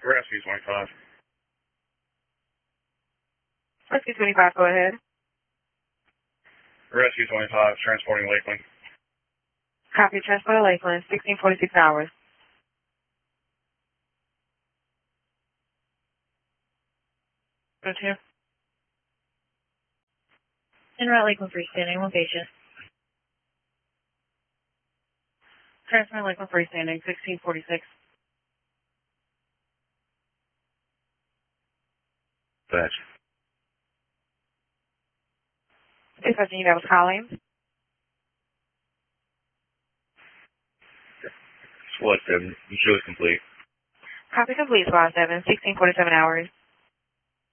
Rescue 25. Rescue 25, go ahead. Rescue 25, transporting Lakeland. Copy, transport to Lakeland, 1646 hours. Go to. En route Lakeland freestanding, one patient. Transfer Lakeland freestanding, 1646. Fetch. Dispatch unit that was calling. SWAT 7, you show is complete. Copy complete, SWAT 7, 1647 hours.